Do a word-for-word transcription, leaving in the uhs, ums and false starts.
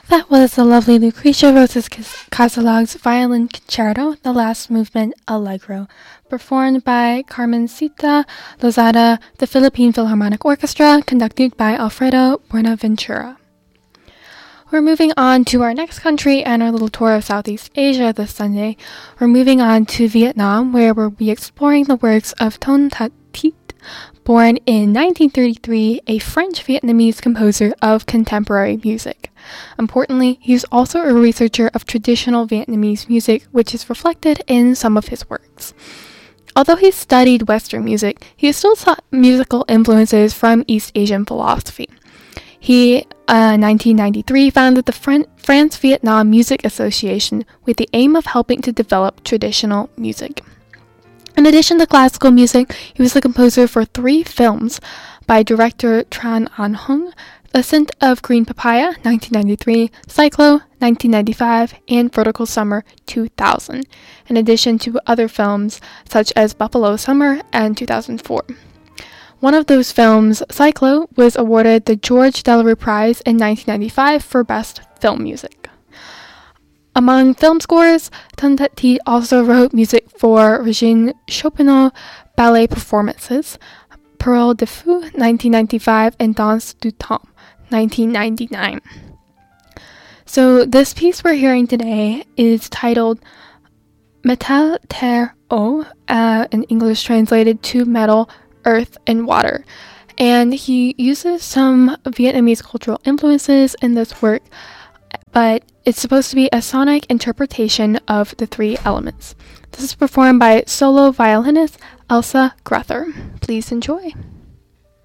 That was the lovely Lucretia Rosas Casalag's Violin Concerto, the last movement Allegro, performed by Carmencita Lozada, the Philippine Philharmonic Orchestra, conducted by Alfredo Buenaventura. We're moving on to our next country and our little tour of Southeast Asia this Sunday. We're moving on to Vietnam, where we'll be exploring the works of Ton That Thit, born in nineteen thirty-three, a French-Vietnamese composer of contemporary music. Importantly, he is also a researcher of traditional Vietnamese music, which is reflected in some of his works. Although he studied Western music, he still sought musical influences from East Asian philosophy. He, uh, in nineteen ninety-three, founded the Fran- France-Vietnam Music Association with the aim of helping to develop traditional music. In addition to classical music, he was the composer for three films by director Tran Anh Hung: The Scent of Green Papaya, nineteen ninety-three, Cyclo, nineteen ninety-five, and Vertical Summer, two thousand, in addition to other films such as Buffalo Summer and two thousand four. One of those films, Cyclo, was awarded the George Delarue Prize in nineteen ninety-five for Best Film Music. Among film scores, Ton That Thit also wrote music for Regine Chopin's ballet performances, Parole de Fou, nineteen ninety-five, and Danse du Temps, nineteen ninety-nine. So this piece we're hearing today is titled Metal, Terre, Eau, uh, in English translated to Metal, Earth, and Water. And he uses some Vietnamese cultural influences in this work, but it's supposed to be a sonic interpretation of the three elements. This is performed by solo violinist Elsa Gruther. Please enjoy.